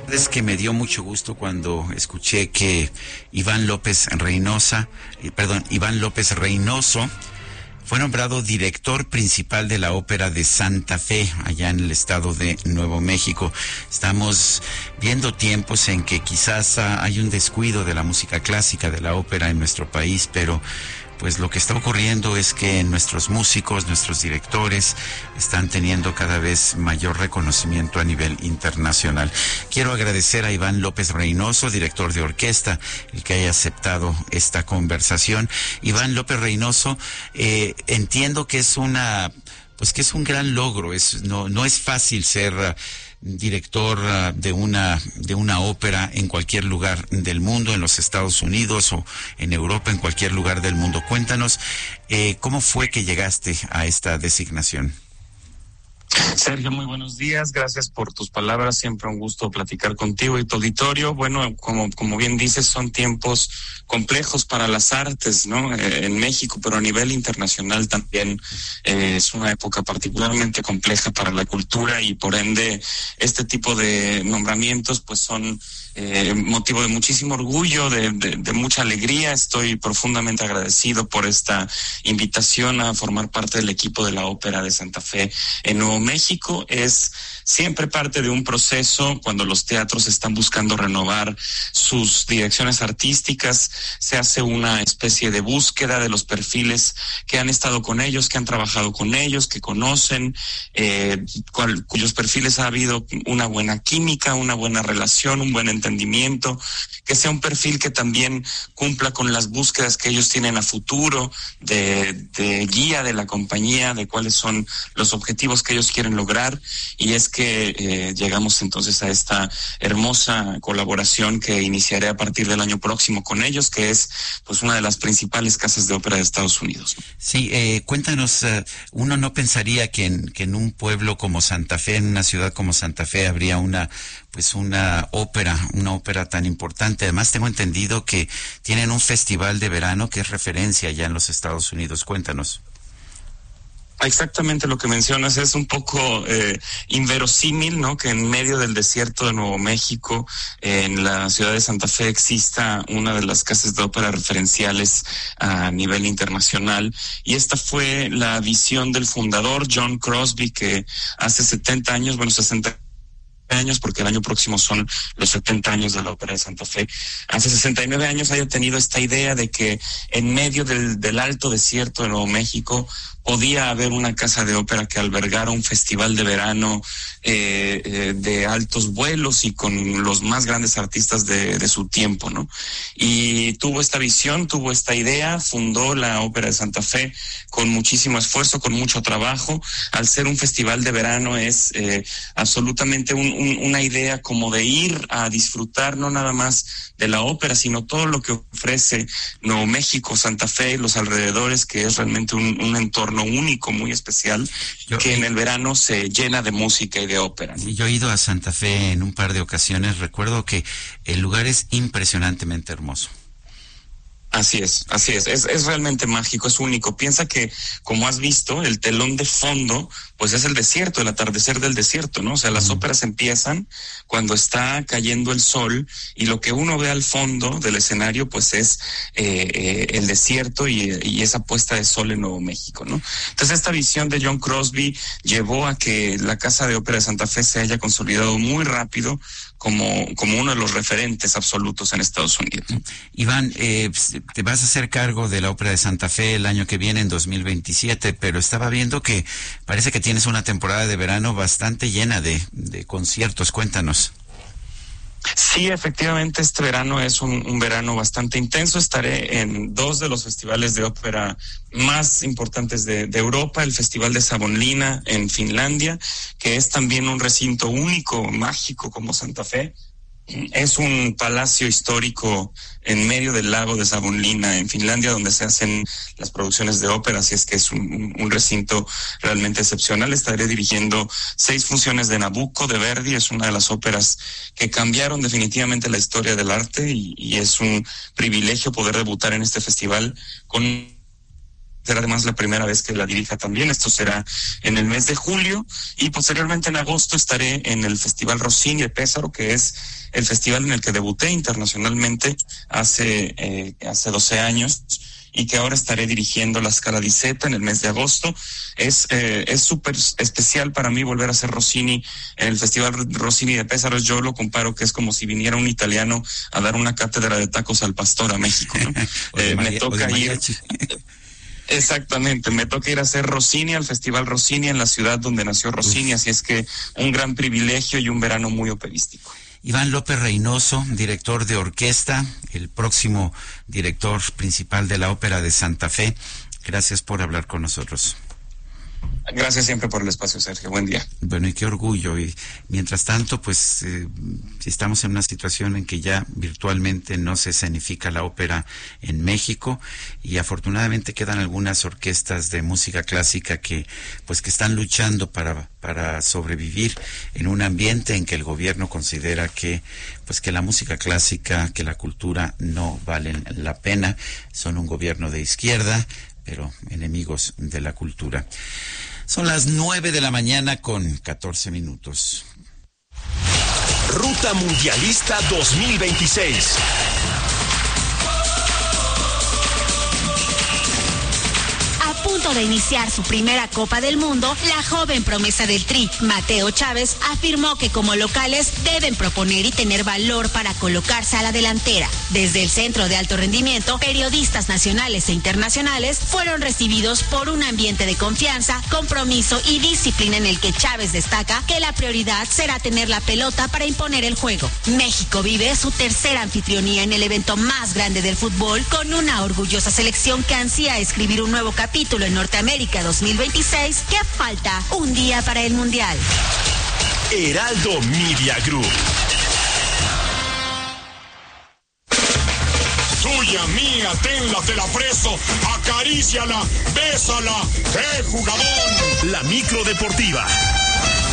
Es que me dio mucho gusto cuando escuché que Iván López Reynoso fue nombrado director principal de la Ópera de Santa Fe, allá en el estado de Nuevo México. Estamos viendo tiempos en que quizás hay un descuido de la música clásica, de la ópera en nuestro país, pero pues lo que está ocurriendo es que nuestros músicos, nuestros directores están teniendo cada vez mayor reconocimiento a nivel internacional. Quiero agradecer a Iván López Reynoso, director de orquesta, el que haya aceptado esta conversación. Iván López Reynoso, entiendo que es un gran logro. No es fácil ser director de una ópera en cualquier lugar del mundo, en los Estados Unidos o en Europa, en cualquier lugar del mundo. Cuéntanos, ¿cómo fue que llegaste a esta designación? Sergio, muy buenos días. Gracias por tus palabras. Siempre un gusto platicar contigo y tu auditorio. Bueno, como bien dices, son tiempos complejos para las artes, ¿no? En México, pero a nivel internacional también es una época particularmente compleja para la cultura y por ende este tipo de nombramientos pues son motivo de muchísimo orgullo, de mucha alegría. Estoy profundamente agradecido por esta invitación a formar parte del equipo de la Ópera de Santa Fe en Nuevo México. Es siempre parte de un proceso cuando los teatros están buscando renovar sus direcciones artísticas. Se hace una especie de búsqueda de los perfiles que han estado con ellos, que han trabajado con ellos, que conocen, cuyos perfiles ha habido una buena química, una buena relación, un buen entendimiento, que sea un perfil que también cumpla con las búsquedas que ellos tienen a futuro, de guía de la compañía, de cuáles son los objetivos que ellos quieren lograr. Y es que llegamos entonces a esta hermosa colaboración que iniciaré a partir del año próximo con ellos, que es pues una de las principales casas de ópera de Estados Unidos. Sí, cuéntanos, uno no pensaría que en un pueblo como Santa Fe, en una ciudad como Santa Fe, habría una ópera tan importante. Además, tengo entendido que tienen un festival de verano que es referencia allá en los Estados Unidos. Cuéntanos. Exactamente lo que mencionas es un poco inverosímil, ¿no? Que en medio del desierto de Nuevo México, en la ciudad de Santa Fe, exista una de las casas de ópera referenciales a nivel internacional. Y esta fue la visión del fundador, John Crosby, que hace 60 años, porque el año próximo son los 70 años de la Ópera de Santa Fe. Hace 69 años haya tenido esta idea de que en medio del alto desierto de Nuevo México podía haber una casa de ópera que albergara un festival de verano de altos vuelos y con los más grandes artistas de su tiempo, ¿no? Y tuvo esta visión, tuvo esta idea, fundó la Ópera de Santa Fe con muchísimo esfuerzo, con mucho trabajo. Al ser un festival de verano es absolutamente una idea como de ir a disfrutar no nada más de la ópera, sino todo lo que ofrece Nuevo México, Santa Fe y los alrededores, que es realmente un entorno único, muy especial, que en el verano se llena de música y de ópera, ¿no? Yo he ido a Santa Fe en un par de ocasiones. Recuerdo que el lugar es impresionantemente hermoso. Así es. Es realmente mágico, es único. Piensa que, como has visto, el telón de fondo, pues es el desierto, el atardecer del desierto, ¿no? O sea, las óperas empiezan cuando está cayendo el sol y lo que uno ve al fondo del escenario, pues es el desierto y esa puesta de sol en Nuevo México, ¿no? Entonces, esta visión de John Crosby llevó a que la Casa de Ópera de Santa Fe se haya consolidado muy rápido como uno de los referentes absolutos en Estados Unidos. Iván, te vas a hacer cargo de la Ópera de Santa Fe el año que viene, en 2027, pero estaba viendo que parece que tienes una temporada de verano bastante llena de conciertos. Cuéntanos. Sí, efectivamente, este verano es un verano bastante intenso. Estaré en 2 de los festivales de ópera más importantes de Europa, el Festival de Savonlinna en Finlandia, que es también un recinto único, mágico como Santa Fe. Es un palacio histórico en medio del lago de Savonlinna en Finlandia, donde se hacen las producciones de ópera, así es que es un recinto realmente excepcional. Estaré dirigiendo 6 funciones de Nabucco de Verdi. Es una de las óperas que cambiaron definitivamente la historia del arte y es un privilegio poder debutar en este festival con será además la primera vez que la dirija también. Esto será en el mes de julio, y posteriormente en agosto estaré en el Festival Rossini de Pesaro, que es el festival en el que debuté internacionalmente hace 12 años, y que ahora estaré dirigiendo la Scala di Seta en el mes de agosto. Es súper especial para mí volver a hacer Rossini en el Festival Rossini de Pesaro. Yo lo comparo que es como si viniera un italiano a dar una cátedra de tacos al pastor a México, ¿no? Me toca ir... Exactamente, me toca ir a hacer Rossini al Festival Rossini en la ciudad donde nació Rossini, así es que un gran privilegio y un verano muy operístico. Iván López Reynoso, director de orquesta, el próximo director principal de la Ópera de Santa Fe. Gracias por hablar con nosotros. Gracias siempre por el espacio, Sergio. Buen día. Bueno, y qué orgullo. Y mientras tanto, pues estamos en una situación en que ya virtualmente no se escenifica la ópera en México, y afortunadamente quedan algunas orquestas de música clásica que están luchando para sobrevivir en un ambiente en que el gobierno considera que la música clásica, que la cultura no valen la pena. Son un gobierno de izquierda, pero enemigos de la cultura. Son las 9 de la mañana con 14 minutos. Ruta Mundialista 2026. A punto de iniciar su primera Copa del Mundo, la joven promesa del Tri, Mateo Chávez, afirmó que como locales deben proponer y tener valor para colocarse a la delantera. Desde el Centro de Alto Rendimiento, periodistas nacionales e internacionales fueron recibidos por un ambiente de confianza, compromiso y disciplina en el que Chávez destaca que la prioridad será tener la pelota para imponer el juego. México vive su tercera anfitrionía en el evento más grande del fútbol, con una orgullosa selección que ansía escribir un nuevo capítulo en Norteamérica 2026, que falta un día para el Mundial. Heraldo Media Group. Tuya, mía, tenla, te la presto, acaríciala, bésala, ¡qué jugador! La micro deportiva.